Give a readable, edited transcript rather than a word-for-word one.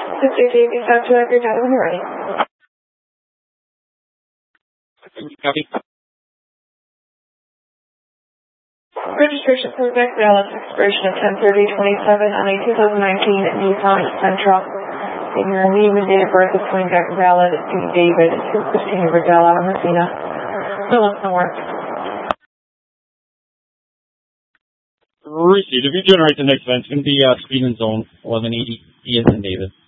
50 sound to every time when you're ready. Copy. Registration for Beck Dallas, expiration of 10/30/27 on a 2019 Nissan Sentra. In your name and date of birth is Queen Beck Dallas, to David, to Christina Verdella, Messina. Philip North. Received. If you generate the next event, it's going to be Speed and Zone 1180 E as in David.